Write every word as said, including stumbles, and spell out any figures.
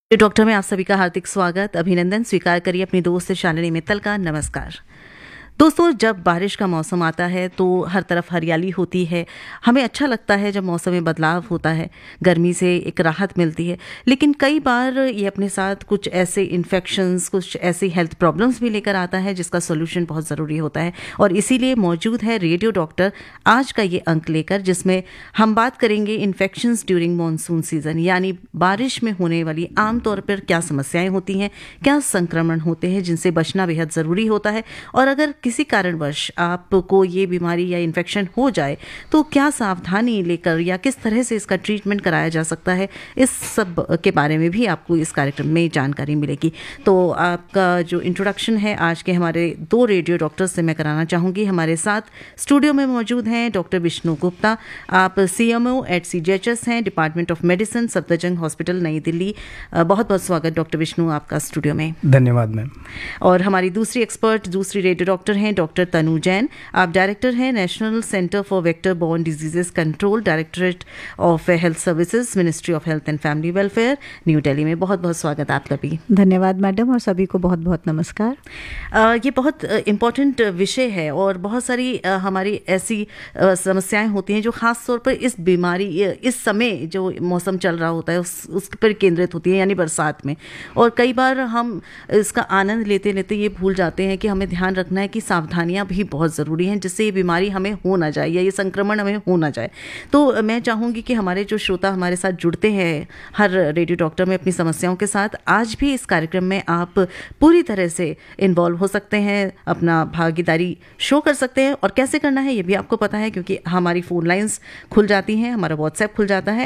Doctor में आप सभी का हार्दिक स्वागत, अभिनंदन स्वीकार करिए अपनी दोस्त शालिनी मित्तल का। नमस्कार दोस्तों, जब बारिश का मौसम आता है तो हर तरफ हरियाली होती है। हमें अच्छा लगता है जब मौसम में बदलाव होता है, गर्मी से एक राहत मिलती है। लेकिन कई बार ये अपने साथ कुछ ऐसे इन्फेक्शंस, कुछ ऐसी हेल्थ प्रॉब्लम्स भी लेकर आता है जिसका सोल्यूशन बहुत ज़रूरी होता है। और इसीलिए मौजूद है रेडियो डॉक्टर आज का ये अंक लेकर, जिसमें हम बात करेंगे इन्फेक्शंस ड्यूरिंग मानसून सीजन, यानी बारिश में होने वाली आमतौर पर क्या समस्याएं होती हैं, क्या संक्रमण होते हैं जिनसे बचना बेहद ज़रूरी होता है, और अगर किसी कारणवश आपको ये बीमारी या इन्फेक्शन हो जाए तो क्या सावधानी लेकर या किस तरह से इसका ट्रीटमेंट कराया जा सकता है, इस सब के बारे में भी आपको इस कार्यक्रम में जानकारी मिलेगी। तो आपका जो इंट्रोडक्शन है आज के हमारे दो रेडियो डॉक्टर्स से मैं कराना चाहूँगी। हमारे साथ स्टूडियो में मौजूद हैं डॉक्टर विष्णु गुप्ता, आप सी एम ओ एट सी जी एच एस हैं, department of medicine, Safdarjung hospital, नई दिल्ली। बहुत बहुत स्वागत डॉक्टर विष्णु आपका स्टूडियो में। धन्यवाद मैम। और हमारी दूसरी एक्सपर्ट, दूसरी रेडियो डॉक्टर हैं डॉक्टर तनु जैन, आप डायरेक्टर हैं national centre for vector borne diseases control, directorate of health services, ministry of health and family welfare, new Delhi में। बहुत बहुत स्वागत आपका भी। धन्यवाद मैडम, और सभी को बहुत बहुत नमस्कार। आ, ये बहुत इम्पॉर्टेंट विषय है और बहुत सारी आ, हमारी ऐसी आ, समस्याएं होती हैं जो ख़ास तौर पर इस बीमारी, इस समय जो मौसम चल रहा होता है उस उस पर केंद्रित होती है, यानी बरसात में। और कई बार हम इसका आनंद लेते लेते ये भूल जाते हैं कि हमें ध्यान रखना है कि सावधानियां भी बहुत ज़रूरी हैं, जिससे ये बीमारी हमें हो ना जाए या ये संक्रमण हमें हो ना जाए। तो मैं चाहूँगी कि हमारे जो श्रोता हमारे साथ जुड़ते हैं हर रेडियो डॉक्टर में अपनी समस्याओं के साथ, आज भी इस कार्यक्रम में आप पूरी तरह से इन्वॉल्व हो सकते हैं, अपना भागीदारी शो कर सकते हैं। और कैसे करना है ये भी आपको पता है, क्योंकि हमारी फ़ोन लाइन्स खुल जाती हैं, हमारा व्हाट्सएप खुल जाता है।